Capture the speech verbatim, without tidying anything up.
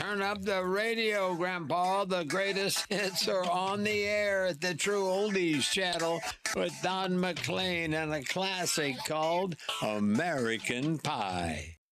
Turn up the radio, Grandpa. The greatest hits are on the air at the True Oldies channel with Don McLean and a classic called American Pie.